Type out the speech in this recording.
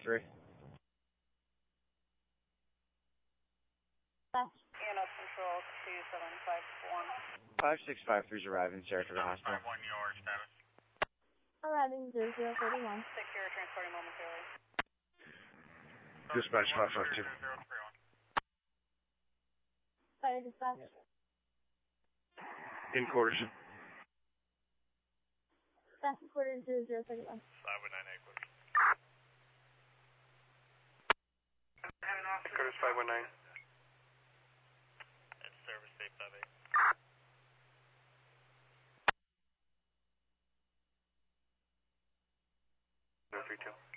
563. ENS Control 2751. 5653 is arriving in Saratoga Hospital. 51, your status. Arriving 0031. Secure, transporting momentarily. Dispatch 552. Fire dispatch. In quarters. Staff quarters 0031. 519 Aquis. Curtis 519. And service state 58. 032.